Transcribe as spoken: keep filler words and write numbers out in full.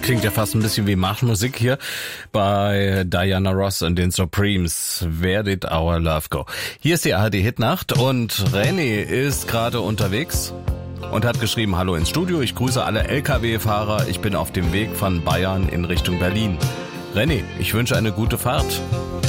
klingt ja fast ein bisschen wie Marschmusik hier bei Diana Ross und den Supremes. Where did our love go? Hier ist die A R D Hitnacht und René ist gerade unterwegs und hat geschrieben, hallo ins Studio, ich grüße alle L K W-Fahrer, ich bin auf dem Weg von Bayern in Richtung Berlin. René, ich wünsche eine gute Fahrt.